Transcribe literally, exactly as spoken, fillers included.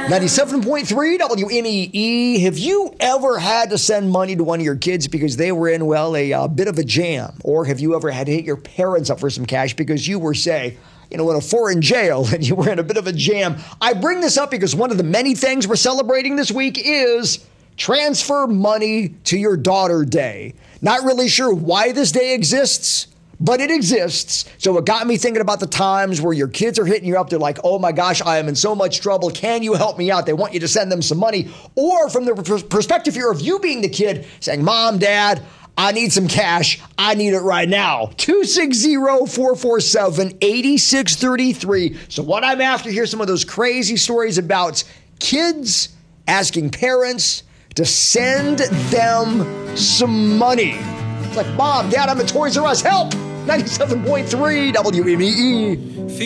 ninety-seven point three W M E E. Have you ever had to send money to one of your kids because they were in, well, a uh, bit of a jam? Or have you ever had to hit your parents up for some cash because you were, say, you know, in a foreign jail and you were in a bit of a jam? I bring this up because one of the many things we're celebrating this week is Transfer Money to Your Daughter Day. Not really sure why this day exists, but it exists. So it got me thinking about the times where your kids are hitting you up. They're like, oh my gosh, I am in so much trouble. Can you help me out? They want you to send them some money. Or from the perspective here of you being the kid saying, Mom, Dad, I need some cash. I need it right now. two six zero, four four seven, eight six three three. So what I'm after here, some of those crazy stories about kids asking parents to send them some money. It's like, Mom, Dad, I'm at Toys R Us. Help! ninety-seven point three W M E E.